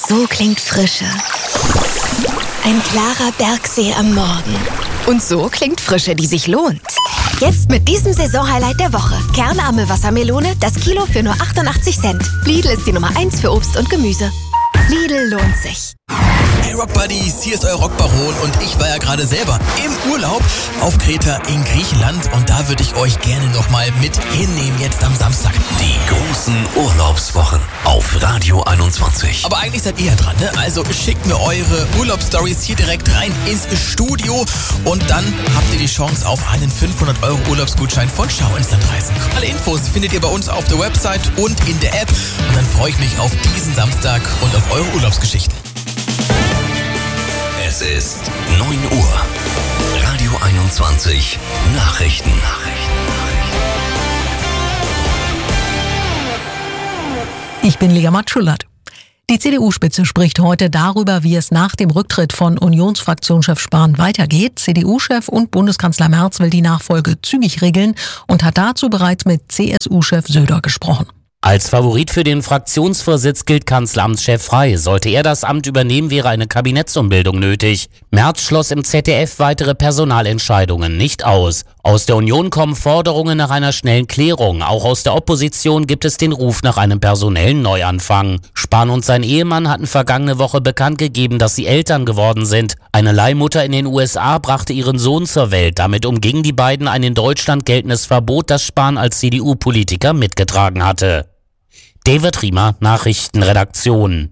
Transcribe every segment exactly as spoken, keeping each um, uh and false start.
So klingt Frische. Ein klarer Bergsee am Morgen. Und so klingt Frische, die sich lohnt. Jetzt mit diesem Saisonhighlight der Woche. Kernarme Wassermelone, das Kilo für nur achtundachtzig Cent. Lidl ist die Nummer eins für Obst und Gemüse. Lidl lohnt sich. Hey Rockbuddies, hier ist euer Rockbaron und ich war ja gerade selber im Urlaub auf Kreta in Griechenland und da würde ich euch gerne nochmal mit hinnehmen jetzt am Samstag. Die großen Urlaubswochen auf Radio einundzwanzig. Aber eigentlich seid ihr ja dran, ne? Also schickt mir eure Urlaubsstories hier direkt rein ins Studio und dann habt ihr die Chance auf einen fünfhundert Euro Urlaubsgutschein von Schau ins Land reisen. Alle Infos findet ihr bei uns auf der Website und in der App und dann freue ich mich auf diesen Samstag und auf eure Urlaubsgeschichten. Es ist neun Uhr. Radio einundzwanzig Nachrichten. Ich bin Lea Matschulat. Die C D U-Spitze spricht heute darüber, wie es nach dem Rücktritt von Unionsfraktionschef Spahn weitergeht. C D U-Chef und Bundeskanzler Merz will die Nachfolge zügig regeln und hat dazu bereits mit C S U-Chef Söder gesprochen. Als Favorit für den Fraktionsvorsitz gilt Kanzleramtschef Frey. Sollte er das Amt übernehmen, wäre eine Kabinettsumbildung nötig. Merz schloss im Z D F weitere Personalentscheidungen nicht aus. Aus der Union kommen Forderungen nach einer schnellen Klärung. Auch aus der Opposition gibt es den Ruf nach einem personellen Neuanfang. Spahn und sein Ehemann hatten vergangene Woche bekannt gegeben, dass sie Eltern geworden sind. Eine Leihmutter in den U S A brachte ihren Sohn zur Welt. Damit umgingen die beiden ein in Deutschland geltendes Verbot, das Spahn als C D U-Politiker mitgetragen hatte. David Riemer, Nachrichtenredaktion.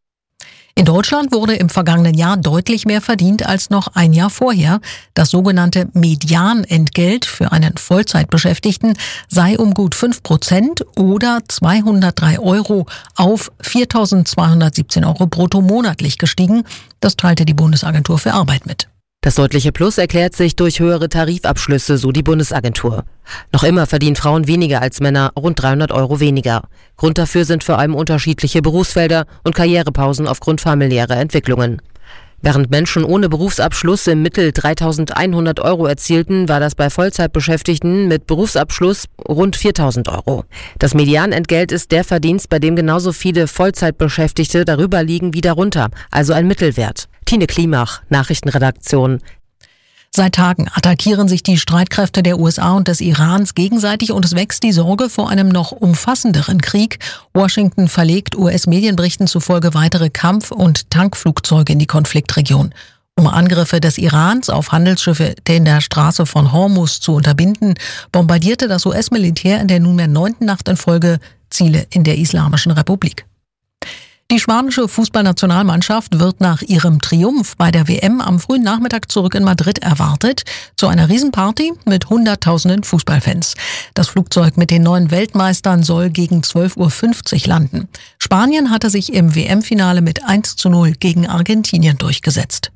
In Deutschland wurde im vergangenen Jahr deutlich mehr verdient als noch ein Jahr vorher. Das sogenannte Medianentgelt für einen Vollzeitbeschäftigten sei um gut fünf Prozent oder zweihundertdrei Euro auf viertausendzweihundertsiebzehn Euro brutto monatlich gestiegen. Das teilte die Bundesagentur für Arbeit mit. Das deutliche Plus erklärt sich durch höhere Tarifabschlüsse, so die Bundesagentur. Noch immer verdienen Frauen weniger als Männer, rund dreihundert Euro weniger. Grund dafür sind vor allem unterschiedliche Berufsfelder und Karrierepausen aufgrund familiärer Entwicklungen. Während Menschen ohne Berufsabschluss im Mittel dreitausendeinhundert Euro erzielten, war das bei Vollzeitbeschäftigten mit Berufsabschluss rund viertausend Euro. Das Medianentgelt ist der Verdienst, bei dem genauso viele Vollzeitbeschäftigte darüber liegen wie darunter, also ein Mittelwert. Tine Klimach, Nachrichtenredaktion. Seit Tagen attackieren sich die Streitkräfte der U S A und des Irans gegenseitig und es wächst die Sorge vor einem noch umfassenderen Krieg. Washington verlegt U S-Medienberichten zufolge weitere Kampf- und Tankflugzeuge in die Konfliktregion. Um Angriffe des Irans auf Handelsschiffe in der Straße von Hormuz zu unterbinden, bombardierte das U S-Militär in der nunmehr neunten Nacht in Folge Ziele in der Islamischen Republik. Die spanische Fußballnationalmannschaft wird nach ihrem Triumph bei der W M am frühen Nachmittag zurück in Madrid erwartet, zu einer Riesenparty mit hunderttausenden Fußballfans. Das Flugzeug mit den neuen Weltmeistern soll gegen zwölf Uhr fünfzig landen. Spanien hatte sich im W M-Finale mit eins zu null gegen Argentinien durchgesetzt.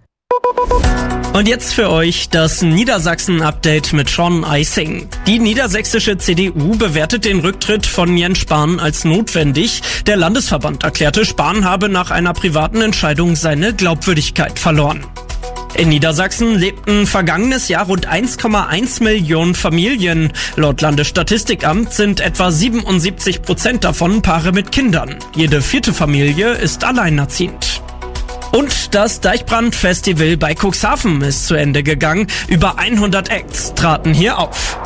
Und jetzt für euch das Niedersachsen-Update mit Sean Eising. Die niedersächsische C D U bewertet den Rücktritt von Jens Spahn als notwendig. Der Landesverband erklärte, Spahn habe nach einer privaten Entscheidung seine Glaubwürdigkeit verloren. In Niedersachsen lebten vergangenes Jahr rund eins Komma eins Millionen Familien. Laut Landesstatistikamt sind etwa siebenundsiebzig Prozent davon Paare mit Kindern. Jede vierte Familie ist alleinerziehend. Und das Deichbrand-Festival bei Cuxhaven ist zu Ende gegangen. Über hundert Acts traten hier auf.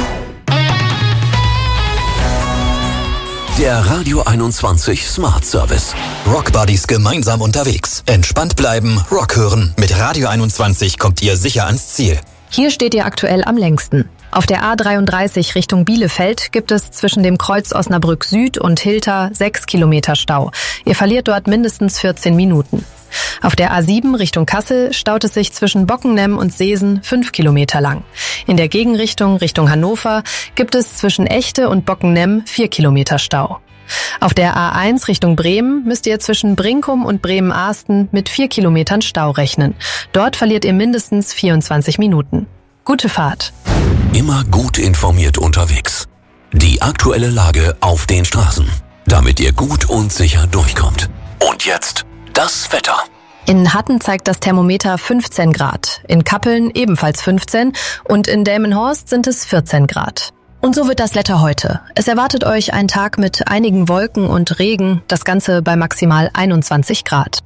Der Radio einundzwanzig Smart Service. Rockbuddies gemeinsam unterwegs. Entspannt bleiben, Rock hören. Mit Radio einundzwanzig kommt ihr sicher ans Ziel. Hier steht ihr aktuell am längsten. Auf der A dreiunddreißig Richtung Bielefeld gibt es zwischen dem Kreuz Osnabrück Süd und Hilter sechs Kilometer Stau. Ihr verliert dort mindestens vierzehn Minuten. Auf der A sieben Richtung Kassel staut es sich zwischen Bockennemm und Seesen fünf Kilometer lang. In der Gegenrichtung Richtung Hannover gibt es zwischen Echte und Bockennemm vier Kilometer Stau. Auf der A eins Richtung Bremen müsst ihr zwischen Brinkum und Bremen-Ahsten mit vier Kilometern Stau rechnen. Dort verliert ihr mindestens vierundzwanzig Minuten. Gute Fahrt. Immer gut informiert unterwegs. Die aktuelle Lage auf den Straßen, damit ihr gut und sicher durchkommt. Und jetzt das Wetter. In Hatten zeigt das Thermometer fünfzehn Grad, in Kappeln ebenfalls fünfzehn und in Delmenhorst sind es vierzehn Grad. Und so wird das Wetter heute. Es erwartet euch ein Tag mit einigen Wolken und Regen, das Ganze bei maximal einundzwanzig Grad.